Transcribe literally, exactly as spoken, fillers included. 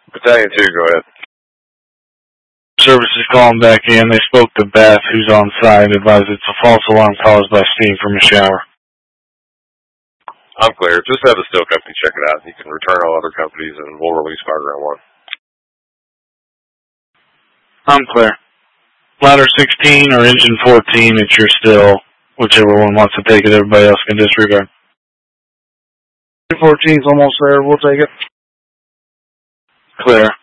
Battalion two, go ahead. Service is calling back in. They spoke to Beth, who's on site, advised it's a false alarm caused by steam from a shower. I'm clear. Just have the steel company check it out. You can return all other companies, and we'll release fire ground one. I'm clear. Ladder sixteen or engine fourteen, it's your still. Whichever one wants to take it, everybody else can disregard. fourteen's almost there. We'll take it. Clear.